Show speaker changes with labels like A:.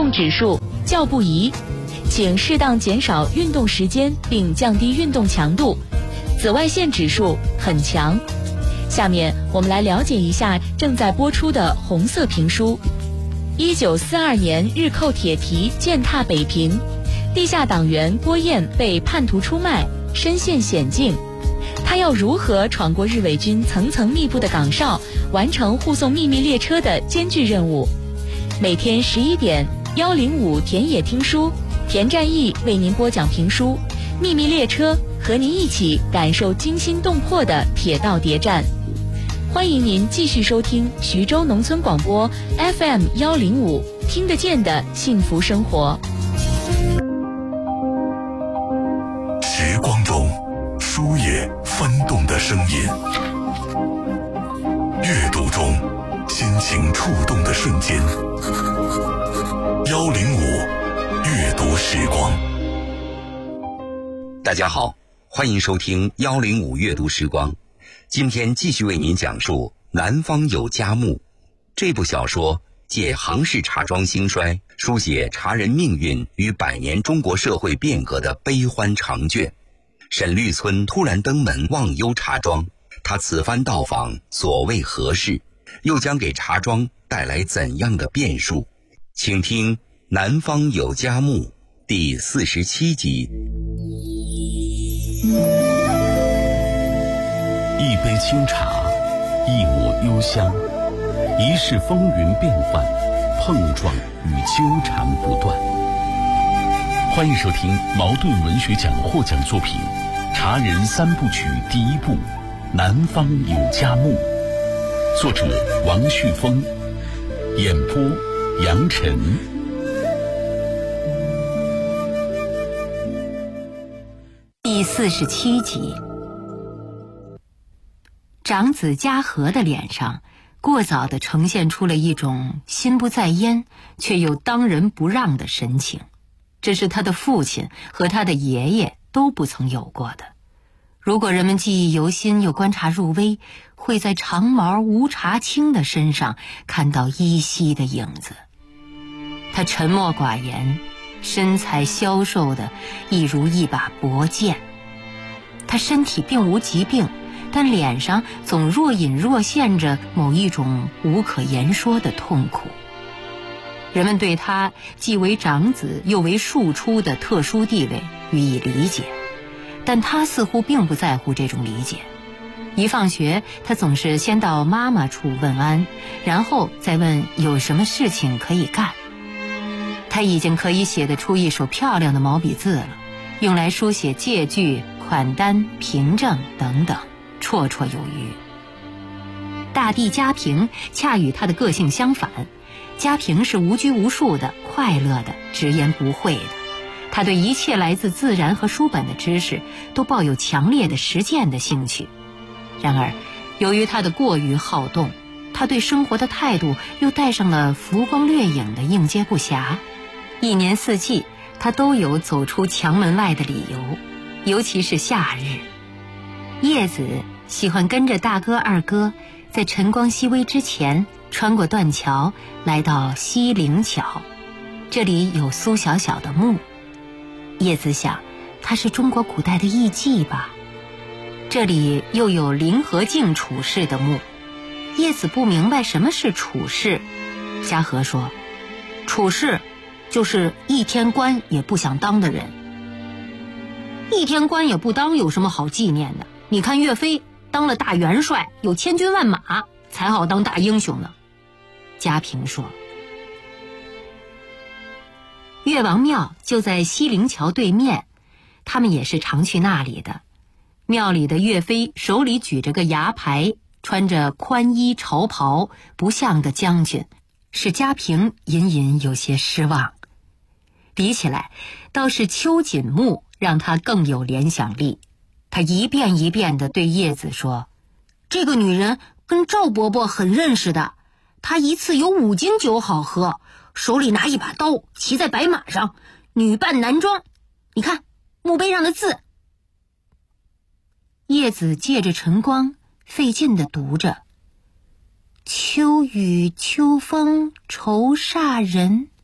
A: 动指数较不宜，请适当减少运动时间并降低运动强度。紫外线指数很强。下面我们来了解一下正在播出的红色评书。1942年日寇铁蹄践踏北平，地下党员郭燕被叛徒出卖，身陷险境。他要如何闯过日伪军层层密布的岗哨，完成护送秘密列车的艰巨任务？每天11点105田野听书，田占义为您播讲评书《秘密列车》，和您一起感受惊心动魄的铁道谍战。欢迎您继续收听徐州农村广播 FM105，听得见的幸福生活。
B: 时光中书页翻动的声音，阅读中心情触动的瞬间。105阅读时光。
C: 大家好，欢迎收听105阅读时光。今天继续为您讲述《南方有佳木》这部小说，借杭氏茶庄兴衰，书写茶人命运与百年中国社会变革的悲欢长卷。沈绿村突然登门忘忧茶庄，他此番到访所谓何事，又将给茶庄带来怎样的变数？请听《南方有佳木》第47集。
D: 一杯清茶，一抹幽香，一世风云变幻，碰撞与纠缠不断。欢迎收听茅盾文学奖获奖作品《茶人三部曲》第1部《南方有佳木》，作者王旭峰，演播杨晨。
E: 第47集。长子嘉禾的脸上过早地呈现出了一种心不在焉却又当仁不让的神情，这是他的父亲和他的爷爷都不曾有过的。如果人们记忆犹新又观察入微，会在长毛吴茶清的身上看到依稀的影子。他沉默寡言，身材消瘦的一如一把薄剑。他身体并无疾病，但脸上总若隐若现着某一种无可言说的痛苦。人们对他既为长子又为庶出的特殊地位予以理解，但他似乎并不在乎这种理解。一放学，他总是先到妈妈处问安，然后再问有什么事情可以干。他已经可以写得出一手漂亮的毛笔字了，用来书写借据、款单、凭证等等，绰绰有余。大弟嘉平恰与他的个性相反，嘉平是无拘无束的、快乐的、直言不讳的。他对一切来自自然和书本的知识都抱有强烈的实践的兴趣。然而，由于他的过于好动，他对生活的态度又带上了浮光掠影的应接不暇。一年四季，他都有走出墙门外的理由，尤其是夏日。叶子喜欢跟着大哥二哥在晨光熹微之前穿过断桥，来到西陵桥。这里有苏小小的墓，叶子想，他是中国古代的艺妓吧。这里又有林和靖处士的墓，叶子不明白什么是处士。嘉禾说，处士就是一天官也不想当的人。一天官也不当有什么好纪念的？你看岳飞当了大元帅，有千军万马，才好当大英雄呢。嘉平说，岳王庙就在西陵桥对面，他们也是常去那里的。庙里的岳飞手里举着个牙牌，穿着宽衣朝袍，不像个将军，使嘉平隐隐有些失望。比起来，倒是秋瑾墓让他更有联想力。他一遍一遍地对叶子说，这个女人跟赵伯伯很认识的，她一次有5斤酒好喝，手里拿一把刀，骑在白马上，女扮男装。你看墓碑上的字。叶子借着晨光费劲地读着，秋雨秋风愁煞人，